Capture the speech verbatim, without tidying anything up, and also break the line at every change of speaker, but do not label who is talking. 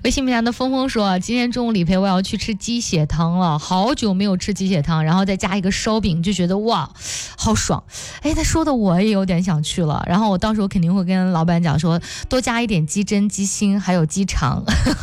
微信平台的峰峰说，今天中午理赔我要去吃鸡血汤了，好久没有吃鸡血汤，然后再加一个烧饼，就觉得哇好爽。哎，他说的我也有点想去了，然后我到时候肯定会跟老板讲说多加一点鸡胗鸡心还有鸡肠